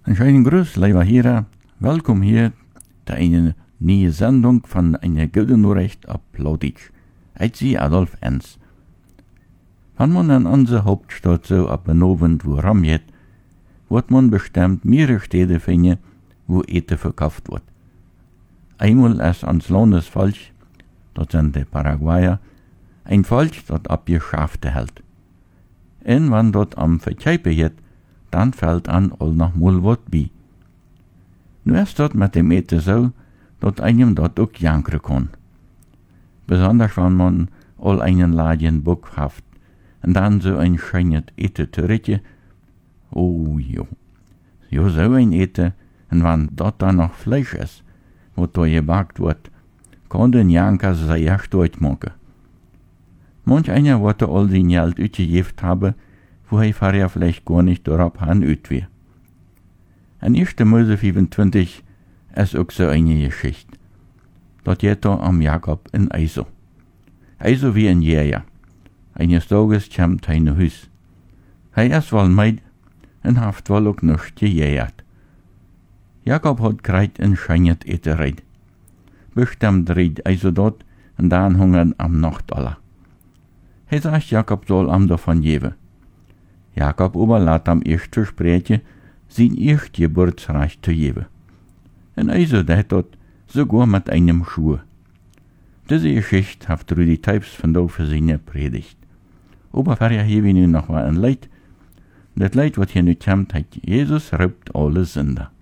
Een schönen Gruß, lieber Hörer. Welkom hier zu einer neuen Sendung von einer guten Nachricht auf Plautitsch. Ich bin Adolf Enz. Wenn man in unserer Hauptstadt so ab und Abend wo rumgeht, wird man bestimmt mehrere Städte finden, wo Eten verkauft wird. Einmal ist ans Landesvolk, das sind die Paraguayer, ein Volk, das ab Schafte hält. Und wenn dort am Verkäufen geht, dann fällt an all noch mal was bei. Nu ist dort mit dem Eten so, dass einem dort auch jankern kann. Besonders wenn man all einen Laden Bock haft und dann so ein schönes Eten zurücke. Oh jo. Jo, so ein Eten, und wenn dort dann noch Fleisch ist, was da gebackt wird, kann den Janker sehr stolz machen. Manch einer wird all sein Geld ausgegeben haben, wo er vorher vielleicht gar nicht darauf ut wie. In 1. Mose 25 ist auch so eine Geschichte. Dort geht da am Jakob in Eiso. Eiso wie ein Jäger. Eines Tages kommt er in Haus. Er ist wohl meid und hat wohl auch noch gejägert. Jakob hat greit ein schönes Etereit. Bestimmt reid Eiso dort und dann hungern am Nachtalla. Er sagt, Jakob soll am davon geben. Jakob überlässt am ersten Gespräch sein erst Geburtsrecht zu geben. Und also der dort sogar mit einem Schuh. Diese Geschichte hat Rudi Teibs von da für seine Predigt. Aber vorher hier wir noch mal ein Leid. Das Leid, was hier nicht kommt, hat Jesus raubt alle Sünder.